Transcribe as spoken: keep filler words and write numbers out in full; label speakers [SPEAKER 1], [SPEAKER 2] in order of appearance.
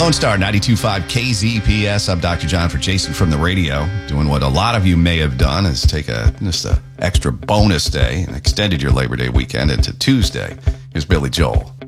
[SPEAKER 1] Lone Star ninety-two point five K Z P S. I'm Doctor John for Jason from the radio. Doing what a lot of you may have done is take a just a extra bonus day and extended your Labor Day weekend into Tuesday. Here's Billy Joel.